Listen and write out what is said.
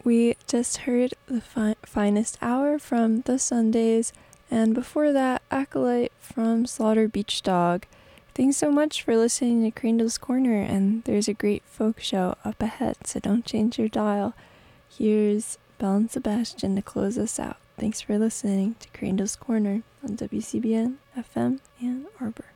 We just heard the Finest Hour from The Sundays, and before that, Acolyte from Slaughter Beach Dog. Thanks so much for listening to Crandall's Corner, and there's a great folk show up ahead, so don't change your dial. Here's Belle and Sebastian to close us out. Thanks for listening to Crandall's Corner on WCBN FM Ann Arbor.